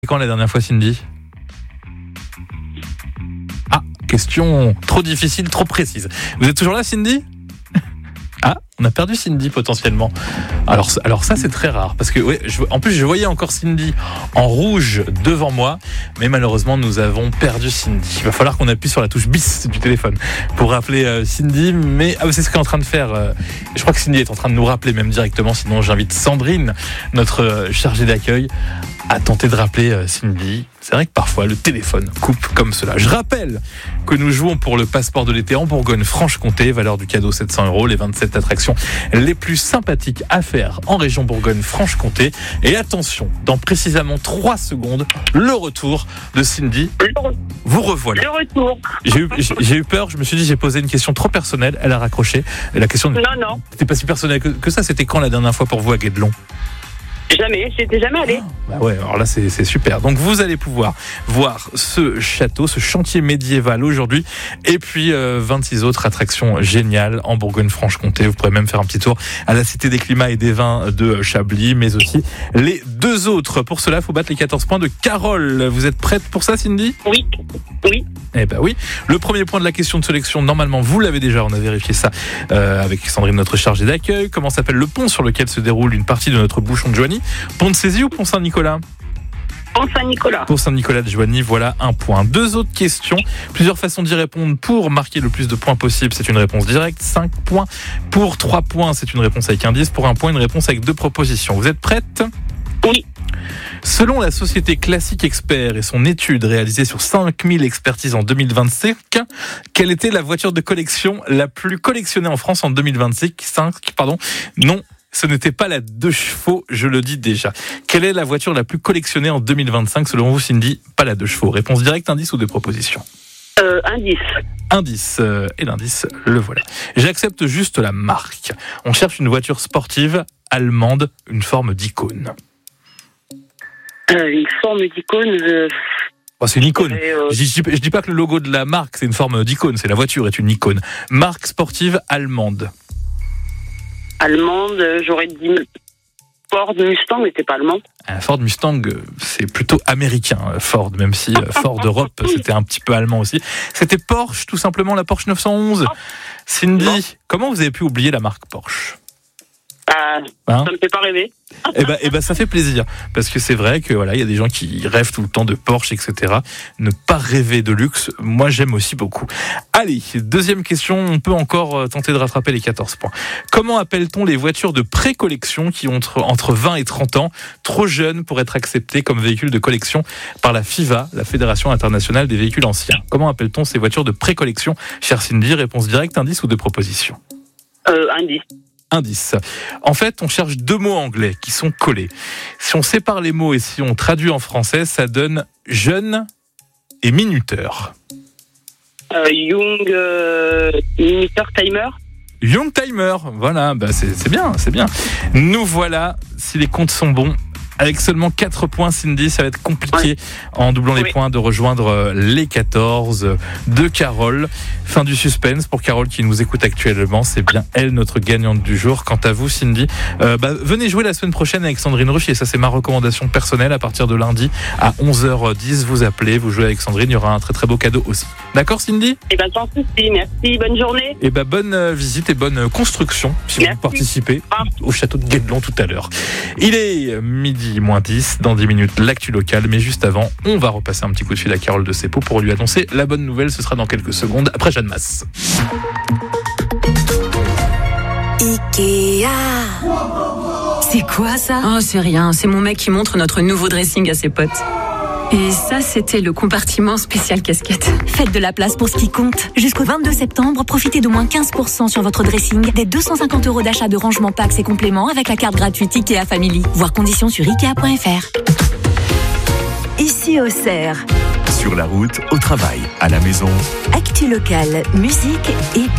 C'est quand la dernière fois, Cindy ? Ah, question trop difficile, trop précise. Vous êtes toujours là, Cindy ? Ah, on a perdu Cindy potentiellement. Alors ça, c'est très rare. Parce que, en plus, je voyais encore Cindy en rouge devant moi. Mais malheureusement, nous avons perdu Cindy. Il va falloir qu'on appuie sur la touche bis du téléphone pour rappeler Cindy. Mais c'est ce qu'elle est en train de faire. Je crois que Cindy est en train de nous rappeler même directement. Sinon, j'invite Sandrine, notre chargée d'accueil, à tenter de rappeler Cindy. C'est vrai que parfois le téléphone coupe comme cela. Je rappelle que nous jouons pour le passeport de l'été en Bourgogne-Franche-Comté, valeur du cadeau 700 €, les 27 attractions les plus sympathiques à faire en région Bourgogne-Franche-Comté. Et attention, dans précisément 3 secondes, le retour de Cindy. Vous revoilà. Le retour. J'ai eu peur, je me suis dit j'ai posé une question trop personnelle, elle a raccroché. Et la question n'était pas si personnelle que ça, c'était quand la dernière fois pour vous à Guédelon ? Jamais, j'étais jamais allée. Bah ouais, alors là c'est super. Donc vous allez pouvoir voir ce château, ce chantier médiéval aujourd'hui, et puis 26 autres attractions géniales en Bourgogne-Franche-Comté. Vous pourrez même faire un petit tour à la Cité des Climats et des Vins de Chablis, mais aussi les 2 autres. Pour cela, il faut battre les 14 points de Carole. Vous êtes prête pour ça, Cindy ? Oui. Eh ben oui. Le premier point de la question de sélection, normalement, vous l'avez déjà, on a vérifié ça avec Sandrine, notre chargée d'accueil. Comment s'appelle le pont sur lequel se déroule une partie de notre bouchon de Joigny ? Pont de Saisie ou Pont Saint-Nicolas ? Pont Saint-Nicolas. Pont Saint-Nicolas de Joigny, voilà un point. 2 autres questions, plusieurs façons d'y répondre. Pour marquer le plus de points possible, c'est une réponse directe, 5 points. Pour 3 points, c'est une réponse avec indice. Pour 1 point, une réponse avec 2 propositions. Vous êtes prête ? Oui. Selon la société Classique Expert et son étude réalisée sur 5000 expertises en 2025, quelle était la voiture de collection la plus collectionnée en France en 2025 ? Non, ce n'était pas la 2 chevaux, je le dis déjà. Quelle est la voiture la plus collectionnée en 2025 selon vous, Cindy ? Pas la 2 chevaux. Réponse directe, indice ou 2 propositions ? Indice. Indice, et l'indice, le voilà. J'accepte juste la marque. On cherche une voiture sportive allemande, une forme d'icône. Une forme d'icône. C'est une icône. Je dis pas que le logo de la marque, c'est une forme d'icône. C'est la voiture est une icône. Marque sportive allemande. Allemande, j'aurais dit Ford Mustang, mais c'est pas allemand. Ford Mustang, c'est plutôt américain, Ford, même si Ford Europe, c'était un petit peu allemand aussi. C'était Porsche, tout simplement, la Porsche 911. Cindy, comment vous avez pu oublier la marque Porsche ? Ça me fait pas rêver. Eh ben, ça fait plaisir. Parce que c'est vrai que voilà, il y a des gens qui rêvent tout le temps de Porsche, etc. Ne pas rêver de luxe, moi j'aime aussi beaucoup. Allez, deuxième question, on peut encore tenter de rattraper les 14 points. Comment appelle-t-on les voitures de pré-collection qui ont entre 20 et 30 ans, trop jeunes pour être acceptées comme véhicules de collection par la FIVA, la Fédération Internationale des Véhicules Anciens ? Comment appelle-t-on ces voitures de pré-collection ? Cher Cindy, réponse directe, indice ou 2 propositions ? Indice. Indice. En fait, on cherche 2 mots anglais qui sont collés. Si on sépare les mots et si on traduit en français, ça donne jeune et minuteur. Young Minuteur Timer. Young Timer, voilà, c'est bien. Nous voilà, si les comptes sont bons. Avec seulement 4 points, Cindy, ça va être compliqué en doublant les points de rejoindre les 14 de Carole. Fin du suspense pour Carole qui nous écoute actuellement. C'est bien elle, notre gagnante du jour. Quant à vous, Cindy, venez jouer la semaine prochaine avec Sandrine Ruchy. Ça, c'est ma recommandation personnelle. À partir de lundi à 11h10, vous appelez, vous jouez avec Sandrine. Il y aura un très très beau cadeau aussi. D'accord, Cindy ? Sans souci. Merci. Bonne journée. Bonne visite et bonne construction si vous participez au château de Guédelon tout à l'heure. Il est midi moins 10, dans 10 minutes, l'actu locale. Mais juste avant, on va repasser un petit coup de fil à Carole de Seppo pour lui annoncer la bonne nouvelle. Ce sera dans quelques secondes, après Jeanne Masse. Ikea. C'est quoi ça ? Oh, c'est rien. C'est mon mec qui montre notre nouveau dressing à ses potes. Et ça, c'était le compartiment spécial casquette. Faites de la place pour ce qui compte. Jusqu'au 22 septembre, profitez d'au moins 15% sur votre dressing, des 250 € d'achat de rangement packs et compléments avec la carte gratuite Ikea Family. Voir conditions sur Ikea.fr. Ici Auxerre. Sur la route, au travail, à la maison. Actu locale, musique et